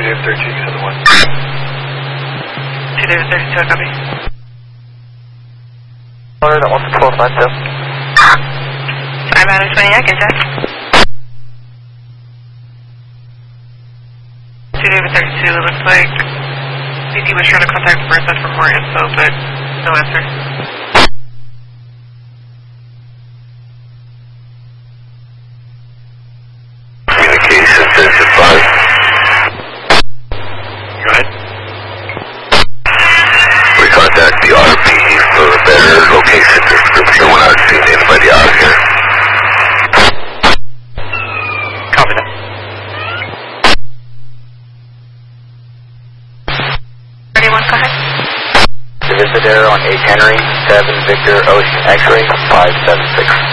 David 32, you said the one. 2 David 32, copy. That one's 1292. 5 out of 20, I can check. 2 David 32, it looks like PD was trying to contact Bertha for more info, but no answer. Communication says advise. Go ahead. We contact the RP for a better location description. We're not seeing anybody out here. Copy that. Anyone, go ahead. Divisadero on 8 Henry, 7 Victor Ocean X-ray, 576.